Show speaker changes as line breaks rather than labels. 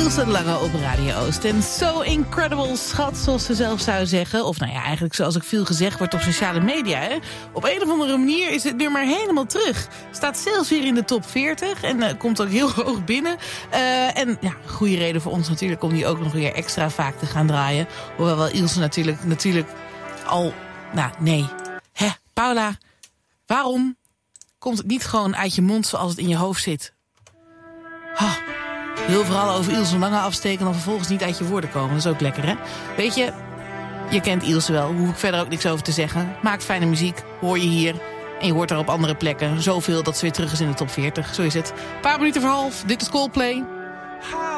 Ilse de Lange op Radio Oost. En so incredible, schat, zoals ze zelf zou zeggen. Of nou ja, eigenlijk zoals ik veel gezegd wordt op sociale media. Hè. Op een of andere manier is het nummer helemaal terug. Staat zelfs weer in de top 40 en komt ook heel hoog binnen. En ja, goede reden voor ons natuurlijk om die ook nog weer extra vaak te gaan draaien. Hoewel wel Ilse natuurlijk al... Nou, nee. Hè, Paula, waarom komt het niet gewoon uit je mond zoals het in je hoofd zit? Heel vooral over Ilse Lange afsteken en dan vervolgens niet uit je woorden komen. Dat is ook lekker, hè? Weet je, je kent Ilse wel. Hoef ik verder ook niks over te zeggen. Maakt fijne muziek, hoor je hier. En je hoort haar op andere plekken. Zoveel dat ze weer terug is in de top 40. Zo is het. Een paar minuten voor half. Dit is Coldplay.